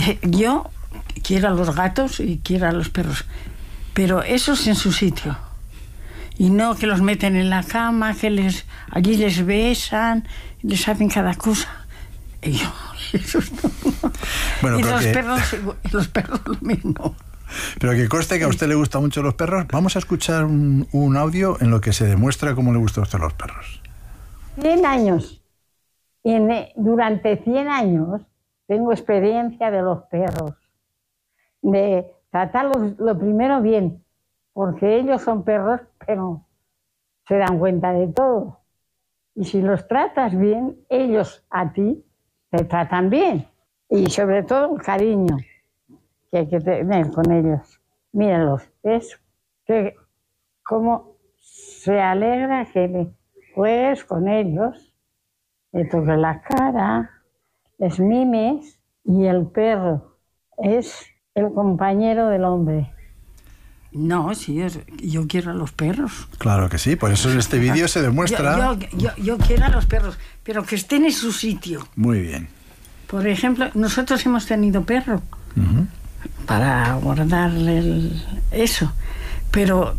Yo quiero a los gatos y quiero a los perros, pero esos en su sitio. Y no que los meten en la cama, que allí les besan, les hacen cada cosa. Y yo, eso no. Bueno, y los perros lo mismo. Pero que conste que a usted le gustan mucho los perros. Vamos a escuchar un audio en lo que se demuestra cómo le gustan a usted los perros. 100 años. Y durante 100 años tengo experiencia de los perros. De tratarlos lo primero bien, porque ellos son perros, pero se dan cuenta de todo. Y si los tratas bien, ellos a ti te tratan bien. Y sobre todo el cariño que hay que tener con ellos. Míralos, ¿ves? Que cómo se alegra que le juegues con ellos, le toques la cara, les mimes, y el perro es el compañero del hombre. No, sí, yo quiero a los perros. Claro que sí, por eso en este vídeo se demuestra... Yo quiero a los perros, pero que estén en su sitio. Muy bien. Por ejemplo, nosotros hemos tenido perro para guardarle eso, pero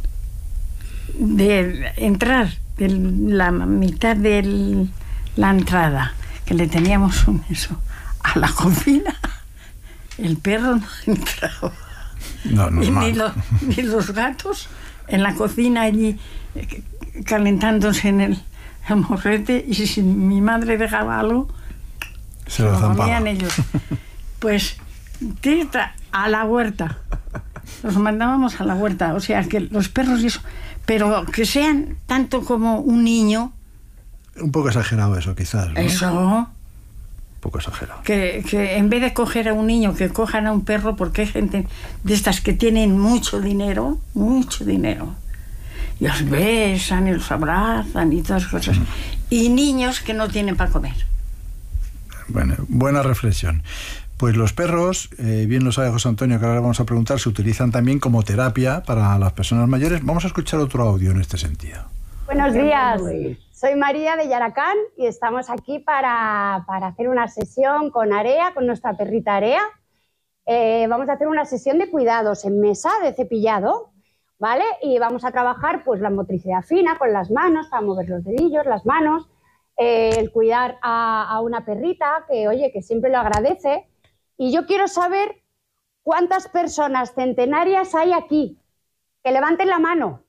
de entrar de la mitad de la entrada, que le teníamos a la cocina, el perro no entraba. No, ni los gatos en la cocina allí calentándose en el morrete, y si mi madre dejaba algo, se lo comían ellos. Pues a la huerta. Los mandábamos a la huerta. O sea, que los perros y eso, pero que sean tanto como un niño. Un poco exagerado eso, quizás, ¿no? Eso. Un poco exagerado. Que en vez de coger a un niño, que cojan a un perro, porque hay gente de estas que tienen mucho dinero, y los besan y los abrazan y todas esas cosas. Y niños que no tienen para comer. Bueno, buena reflexión. Pues los perros, bien lo sabe José Antonio, que ahora vamos a preguntar, se utilizan también como terapia para las personas mayores. Vamos a escuchar otro audio en este sentido. Buenos días, soy María de Yaracán y estamos aquí para hacer una sesión con Area, con nuestra perrita Area. Vamos a hacer una sesión de cuidados en mesa, de cepillado, ¿vale? Y vamos a trabajar pues la motricidad fina con las manos, para mover los dedillos, las manos, el cuidar a una perrita que, oye, que siempre lo agradece. Y yo quiero saber cuántas personas centenarias hay aquí. Que levanten la mano.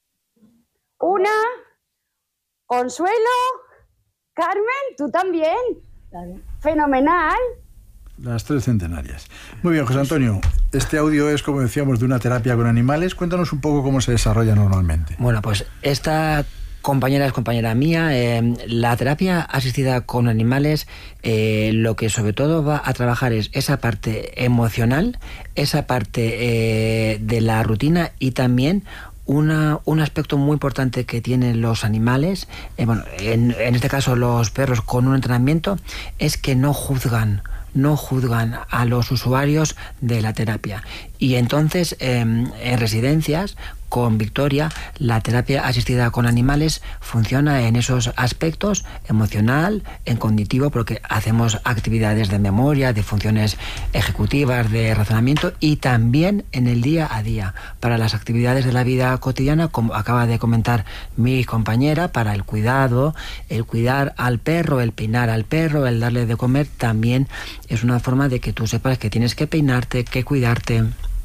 Una, Consuelo, Carmen, tú también. Fenomenal. Las 3 centenarias. Muy bien, José Antonio. Este audio es, como decíamos, de una terapia con animales. Cuéntanos un poco cómo se desarrolla normalmente. Bueno, pues esta compañera es compañera mía. La terapia asistida con animales lo que sobre todo va a trabajar es esa parte emocional, esa parte de la rutina y también un aspecto muy importante que tienen los animales, en este caso los perros con un entrenamiento, es que no juzgan a los usuarios de la terapia. Y entonces en residencias con Victoria, la terapia asistida con animales funciona en esos aspectos, emocional, en cognitivo, porque hacemos actividades de memoria, de funciones ejecutivas, de razonamiento, y también en el día a día, para las actividades de la vida cotidiana, como acaba de comentar mi compañera, para el cuidado, el cuidar al perro, el peinar al perro, el darle de comer, también es una forma de que tú sepas que tienes que peinarte, que cuidarte.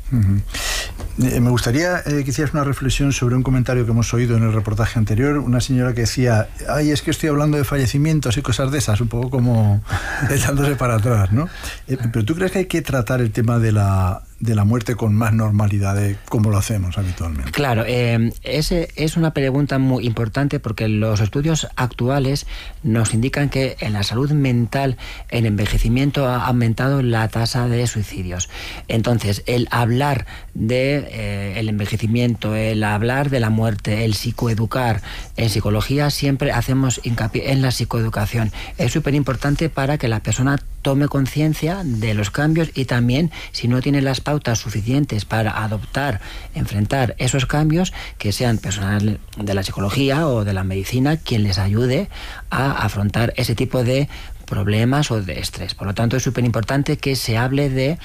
Me gustaría que hicieras una reflexión sobre un comentario que hemos oído en el reportaje anterior. Una señora que decía: ay, es que estoy hablando de fallecimientos y cosas de esas, un poco como echándose para atrás, ¿no? Pero ¿tú crees que hay que tratar el tema de la muerte con más normalidad de como lo hacemos habitualmente? Claro, ese es una pregunta muy importante, porque los estudios actuales nos indican que en la salud mental, el envejecimiento ha aumentado la tasa de suicidios. Entonces, el hablar de el envejecimiento, el hablar de la muerte, el psicoeducar, en psicología siempre hacemos hincapié en la psicoeducación. Es súper importante para que la persona tome conciencia de los cambios y también, si no tiene las pautas suficientes para adoptar, enfrentar esos cambios, que sean personal de la psicología o de la medicina quien les ayude a afrontar ese tipo de problemas o de estrés. Por lo tanto, es súper importante que se hable de